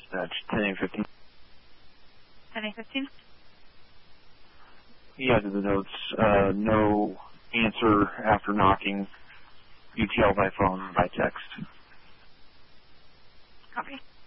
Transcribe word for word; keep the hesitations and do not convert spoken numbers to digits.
That's ten A fifteen. ten A fifteen? Yeah, to the notes. Uh, no answer after knocking. U T L by phone, by text. Copy.